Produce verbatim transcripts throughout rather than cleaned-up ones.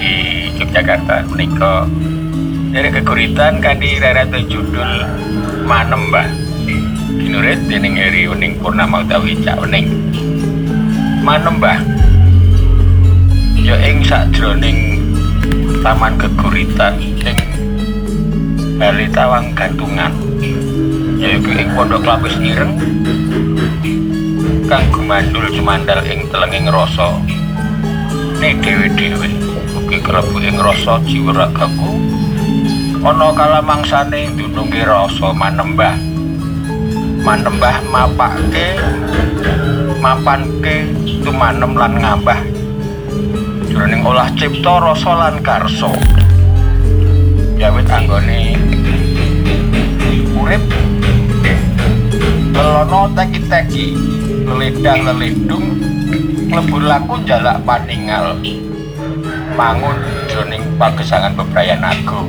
Yogyakarta menika dari keguritan kanthi rereten judul Manembah dinulis dening Heri Wening Purnama utawi Cak Wening. Manembah ya ing sakjroning taman keguritan ing Bali Tawang Gantungan yaiku ing Pondok Lapis Ireng kang gumandhul cumandal ing telenging rasa ne dhewe-dhewe ugi klebu ing rasa jiwa ragaku ana kala mangsane ndunungi rasa manembah manembah mapake mapanke tumanem lan ngambah jroning olah cipta rasa lan karsa yawit anggone urip lelono teki-teki leledang lelidung lebur laku jalak paningal mangun jroning pagesangan bebrayan agung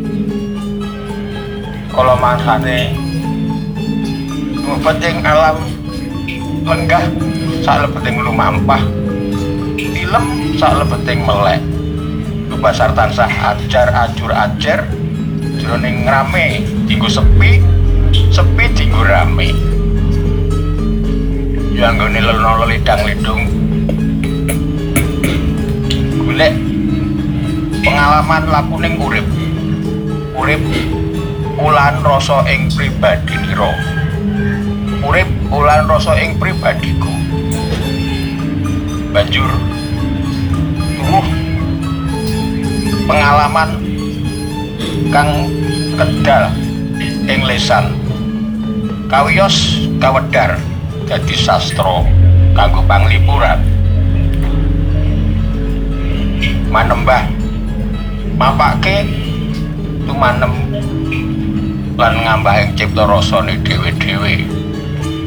kala mangsane ngumpet ing alam lenggah salebeting lumampah tilem salebeting melek basar tansah ajar ajur ajar jroning rame dienggo sepi sepi dienggo rame ya anggone lelana lelidang lidung golek pengalaman lakuning urip urip ulan rasa ing pribadinira urip ulan rasa ing pribadiku banjur tuwuh pengalaman kang kedal ing lesan kawiyos kawedar dadi sastra kanggo panglipuran manembah mapake tumanem lan ngambah ing cipta rasane dhewe-dhewe